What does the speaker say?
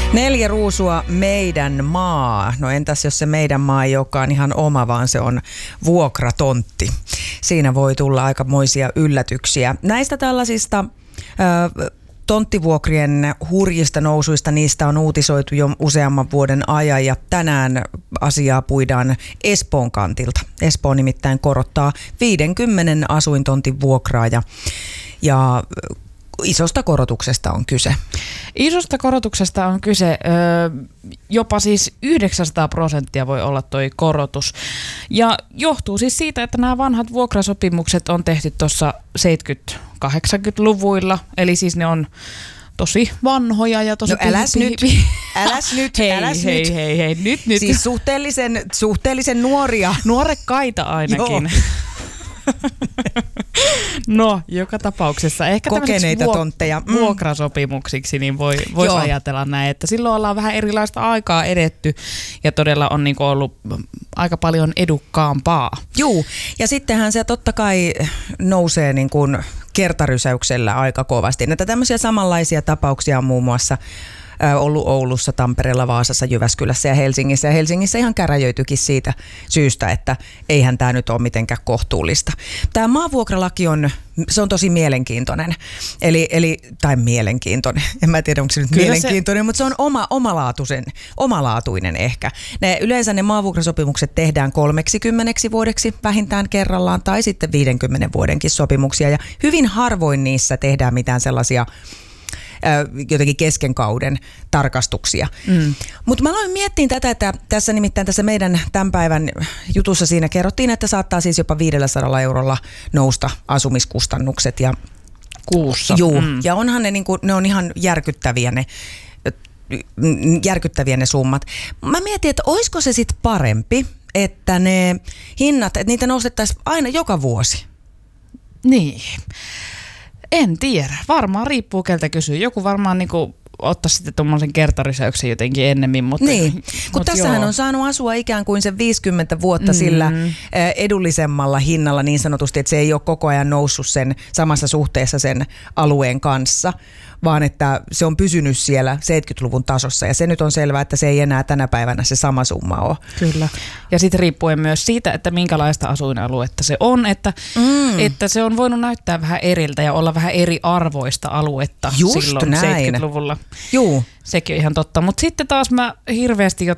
4 ruusua meidän maa. No entäs jos se meidän maa ei olekaan ihan oma, vaan se on vuokratontti. Siinä voi tulla aikamoisia yllätyksiä. Näistä tällaisista tonttivuokrien hurjista nousuista, niistä on uutisoitu jo useamman vuoden ajan ja tänään asiaa puidaan Espoon kantilta. Espoo nimittäin korottaa 50 asuintontin vuokraa ja isosta korotuksesta on kyse. Isosta korotuksesta on kyse, jopa siis 900% voi olla toi korotus. Ja johtuu siis siitä, että nämä vanhat vuokrasopimukset on tehty tuossa 70-80-luvuilla, eli siis ne on tosi vanhoja ja tosi... No äläs nyt. Hei, nyt. Siis suhteellisen nuoria. Nuorekkaita ainakin. No, joka tapauksessa. Ehkä kokeneita tontteja. Vuokrasopimuksiksi niin voisi ajatella näin, että silloin ollaan vähän erilaista aikaa edetty ja todella on niinku ollut aika paljon edukkaampaa. Juu, ja sittenhän se totta kai nousee niin kuin kertarysäyksellä aika kovasti. Näitä tämmöisiä samanlaisia tapauksia on muun muassa ollut Oulussa, Tampereella, Vaasassa, Jyväskylässä ja Helsingissä. Ja Helsingissä ihan käräjöityikin siitä syystä, että eihän tämä nyt ole mitenkään kohtuullista. Tämä maavuokralaki on tosi mielenkiintoinen. Tai mielenkiintoinen. En mä tiedä, onko se nyt mielenkiintoinen, mutta se on omalaatuinen ehkä. Yleensä ne maavuokrasopimukset tehdään 30 vuodeksi vähintään kerrallaan tai sitten 50 vuodenkin sopimuksia. Ja hyvin harvoin niissä tehdään mitään sellaisia jotenkin kesken kauden tarkastuksia. Mutta mä aloin miettiä tätä, että tässä meidän tämän päivän jutussa siinä kerrottiin, että saattaa siis jopa 500 eurolla nousta asumiskustannukset. Ja kuussa. Juu, ja onhan ne on ihan järkyttäviä ne summat. Mä mietin, että olisiko se sitten parempi, että ne hinnat, että niitä nostettaisiin aina joka vuosi. Niin. En tiedä. Varmaan riippuu keltä kysyy. Joku varmaan ottaisi sitten tuommoisen kertarysäyksen jotenkin ennemmin. Niin, kun tässähän on saanut asua ikään kuin sen 50 vuotta sillä edullisemmalla hinnalla niin sanotusti, että se ei ole koko ajan noussut sen samassa suhteessa sen alueen kanssa, vaan että se on pysynyt siellä 70-luvun tasossa ja se nyt on selvää, että se ei enää tänä päivänä se sama summa ole. Kyllä. Ja sitten riippuen myös siitä, että minkälaista asuinaluetta se on, että se on voinut näyttää vähän eriltä ja olla vähän eri arvoista aluetta just silloin näin. 70-luvulla. Juu. Sekin on ihan totta. Mutta sitten taas mä hirveästi